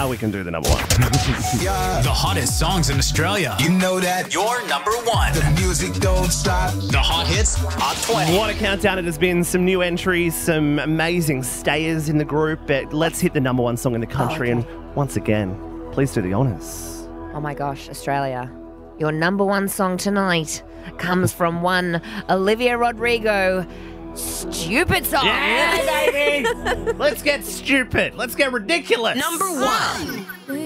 Now we can do the number one. The hottest songs in Australia. You know that. You're number one. The music don't stop. The hot hits, hot 20. What a countdown it has been. Some new entries, some amazing stayers in the group. But let's hit the number one song in the country. okay. And once again, please do the honours. Oh my gosh, Australia. Your number one song tonight comes from one Olivia Rodrigo. Stupid song. Yeah, baby. Let's get stupid. Let's get ridiculous. Number one.